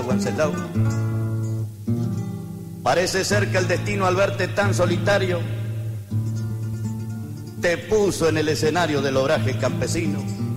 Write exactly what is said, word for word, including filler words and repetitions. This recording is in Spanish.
Wenceslao. Parece ser que el destino, al verte tan solitario, te puso en el escenario del obraje campesino.